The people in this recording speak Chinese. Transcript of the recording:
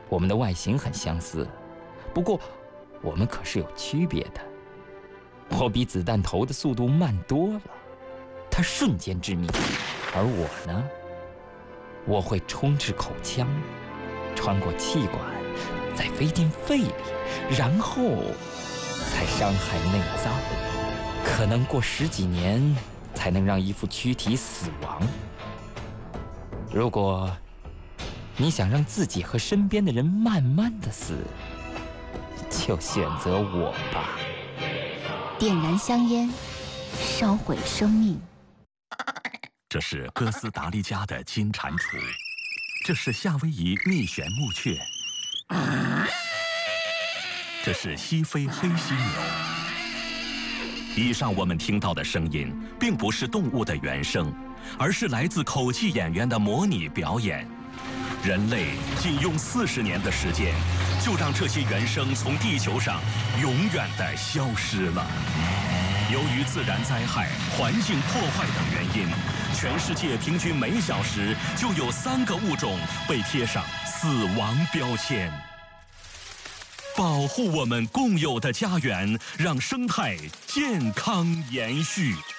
我们的外形很相似，不过我们可是有区别的。我比子弹头的速度慢多了，它瞬间致命，而我呢，我会冲至口腔，穿过气管，再飞进肺里，然后才伤害内脏，可能过10几年才能让一副躯体死亡。如果你想让自己和身边的人慢慢的死，就选择我吧。 点燃香烟，烧毁生命。 这是哥斯达黎加的金蟾蜍，这是夏威夷蜜旋木雀，这是西非黑犀牛。以上我们听到的声音，并不是动物的原声，而是来自口技演员的模拟表演。人类仅用40年的时间，就让这些原声从地球上永远地消失了。由于自然灾害、环境破坏等原因，全世界平均每小时就有3个物种被贴上死亡标签。保护我们共有的家园，让生态健康延续。